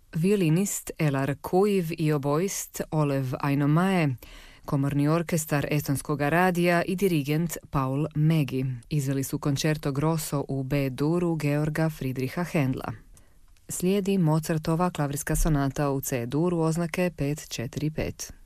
violinist Elar Kuiv i oboist Olev Ainomae, komorni orkestar Estonskog radija i dirigent Paul Megi. Izveli su koncerto grosso u B-duru Georga Friedricha Händla. Slijedi Mozartova klavirska sonata u C-duru oznake 545.